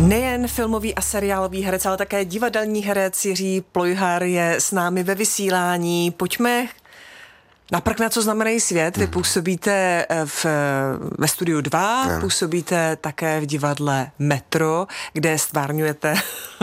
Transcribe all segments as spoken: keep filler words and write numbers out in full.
Nejen filmový a seriálový herec, ale také divadelní herec Jiří Plojhar je s námi ve vysílání. Pojďme na Prkna, co znamenají svět. Vy působíte v, ve Studiu dva, no. Působíte také v divadle Metro, kde stvárňujete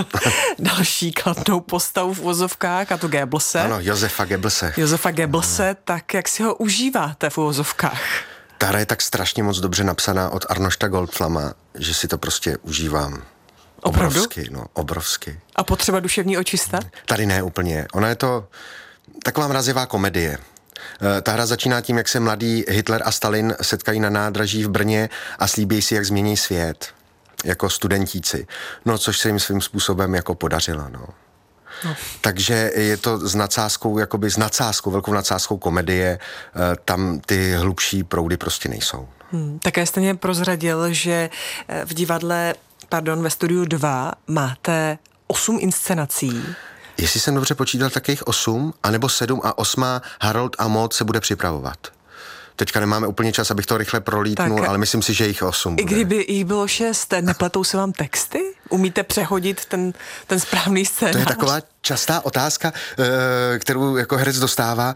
další kladnou postavu v uvozovkách, a to Goebbelse. Ano, Josefa Goebbelse. Josefa Goebbelse, no. Tak jak si ho užíváte v uvozovkách? Ta hra je tak strašně moc dobře napsaná od Arnošta Goldflama, že si to prostě užívám. Opravdu? Obrovsky, no, obrovsky. A potřeba duševní očista? Tady ne úplně. Ona je to taková mrazivá komedie. Ta hra začíná tím, jak se mladý Hitler a Stalin setkají na nádraží v Brně a slíbí si, jak změní svět. Jako studentíci. No, což se jim svým způsobem jako podařilo, no. No. Takže je to s nadsázkou, jakoby s nadsázkou, velkou nadsázkou komedie, tam ty hlubší proudy prostě nejsou. Hmm, také jste mě prozradil, že v divadle, pardon, ve Studiu dva máte osm inscenací. Jestli jsem dobře počítal, tak je jich osm, anebo sedm a osmá Harold a Maud se bude připravovat. Teďka nemáme úplně čas, abych to rychle prolítnul, tak, ale myslím si, že jich osm bude. I kdyby jich bylo šest, nepletou se vám texty? Umíte přehodit ten, ten správný scénář? To je taková častá otázka, kterou jako herec dostává.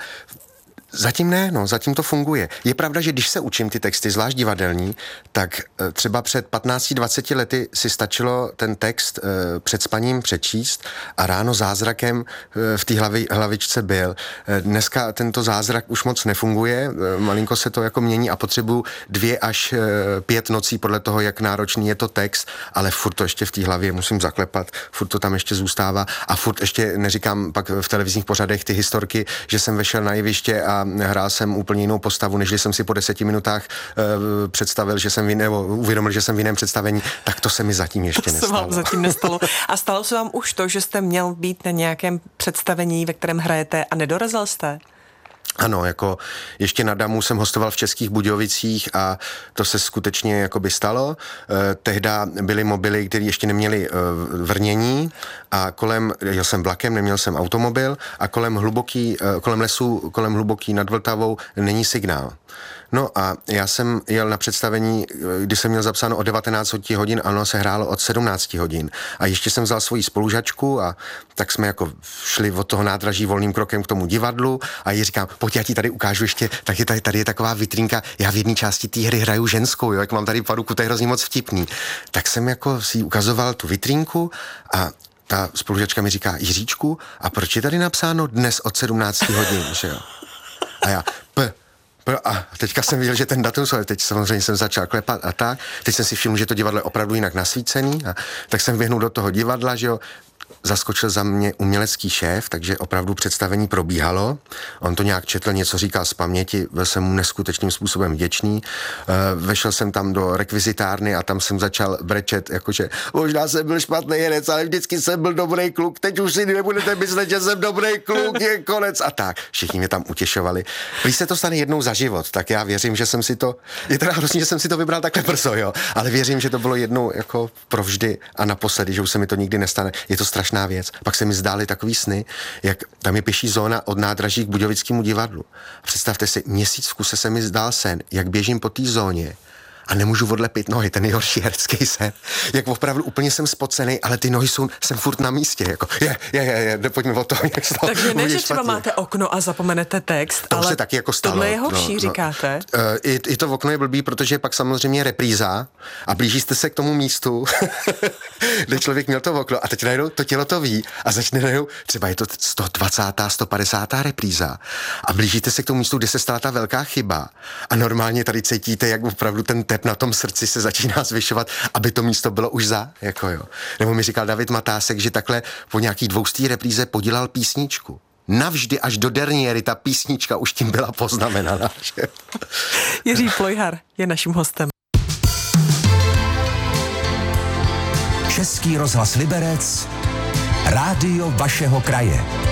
Zatím ne, no, zatím to funguje. Je pravda, že když se učím ty texty, zvlášť divadelní, tak třeba před patnácti dvaceti lety si stačilo ten text e, před spaním přečíst a ráno zázrakem e, v té hlavi, hlavičce byl. E, dneska tento zázrak už moc nefunguje, e, malinko se to jako mění a potřebuju dvě až e, pět nocí podle toho, jak náročný je to text, ale furt to ještě v té hlavě musím zaklepat, furt to tam ještě zůstává a furt ještě neříkám pak v televizních pořadech ty historky, že jsem vešel na jeviště a hrál jsem úplně jinou postavu, než jsem si po deseti minutách uh, představil, že jsem v jiné, nebo uvědomil, že jsem v jiném představení, tak to se mi zatím ještě to nestalo. To se vám zatím nestalo. A stalo se vám už to, že jste měl být na nějakém představení, ve kterém hrajete a nedorazil jste? Ano, jako ještě na Damu jsem hostoval v Českých Budějovicích a to se skutečně jakoby stalo. E, tehda byly mobily, které ještě neměly e, vrnění a kolem, jel jsem vlakem, neměl jsem automobil a kolem hluboký, e, kolem lesu, kolem hluboký nad Vltavou není signál. No a já jsem jel na představení, kdy jsem měl zapsáno od devatenáct hodin, a ono se hrálo od sedmnáct hodin. A ještě jsem vzal svoji spolužačku a tak jsme jako šli od toho nádraží volným krokem k tomu divadlu a jí říkám, pojď, já ti tady ukážu ještě, tak je tady, tady je taková vitrínka, já v jedné části té hry hraju ženskou, jo, jak mám tady paruku, to je hrozně moc vtipný. Tak jsem jako si ukazoval tu vitrínku a ta spolužačka mi říká, Jiříčku, a proč je tady napsáno dnes od sedmnácti hodin, že jo? A já, p, a teďka jsem viděl, že ten datum, teď samozřejmě jsem začal klepat a tak, teď jsem si všiml, že to divadlo je opravdu jinak nasvícený a tak jsem běhnul do toho divadla, že jo, zaskočil za mě umělecký šéf, takže opravdu představení probíhalo. On to nějak četl, něco říkal z paměti, byl jsem mu neskutečným způsobem vděčný. Vešel jsem tam do rekvizitárny a tam jsem začal brečet, jakože možná jsem byl špatný herec, ale vždycky jsem byl dobrý kluk, teď už si nebudete myslet, že jsem dobrý kluk, je konec a tak. Všichni mě tam utěšovali. Když se to stane jednou za život, tak já věřím, že jsem si to, je teda hrozně, že jsem si to vybral takhle brzo, jo, ale věřím, že to bylo jednou jako provždy a naposledy, že už se mi to nikdy nestane. Je to strašná věc. Pak se mi zdály takový sny, jak tam je pěší zóna od nádraží k Budějovickému divadlu. Představte si, měsíc v kuse se mi zdál sen, jak běžím po té zóně a nemůžu odlepit nohy, ten nejhorší herecký sen. Jak opravdu úplně jsem spocený, ale ty nohy jsou, jsem furt na místě, jako je, je, je, je pojďme od toho. Takže ne, že třeba máte okno a zapomenete text, to ale se taky jako stalo. Tohle je horší, no, No, říkáte? uh, i, I to okno je blbý, protože pak samozřejmě repríza a blížíte se k tomu místu, kde člověk měl to okno a teď najednou to tělo to ví a začne najednou, třeba je to sto dvacátá, sto padesátá repríza a blížíte se k tomu místu, kde se stala ta velká chyba a normálně tady cítíte, jak opravdu ten tep na tom srdci se začíná zvyšovat, aby to místo bylo už za, jako jo. Nebo mi říkal David Matásek, že takhle po nějaký dvoustý repríze podělal písničku. Navždy až do derniéry ta písnička už tím byla poznamenaná. Jiří Plojhar je naším hostem. Český rozhlas Liberec, rádio vašeho kraje.